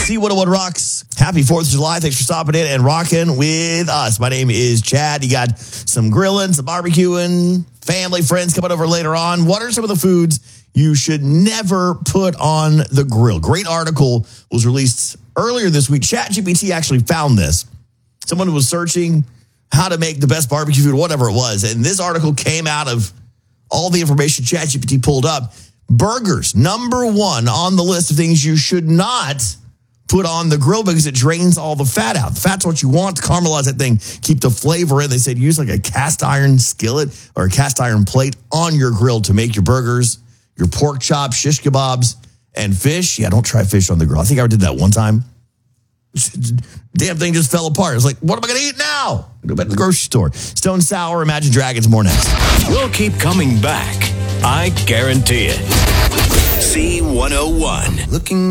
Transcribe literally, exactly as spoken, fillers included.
C one oh one Rocks. Happy fourth of July. Thanks for stopping in and rocking with us. My name is Chad. You got some grilling, some barbecuing, family, friends coming over later on. What are some of the foods you should never put on the grill? Great article was released earlier this week. ChatGPT actually found this. Someone was searching how to make the best barbecue food, whatever it was. And this article came out of all the information ChatGPT pulled up. Burgers, number one on the list of things you should not put on the grill because it drains all the fat out. The fat's what you want to caramelize that thing, keep the flavor in. They said use like a cast iron skillet or a cast iron plate on your grill to make your burgers, your pork chops, shish kebabs, and fish. Yeah, don't try fish on the grill. I think I did that one time. Damn thing just fell apart. I was like, what am I going to eat now? Go back to the grocery store. Stone Sour, Imagine Dragons, more next. We'll keep coming back. I guarantee it. C one oh one. Looking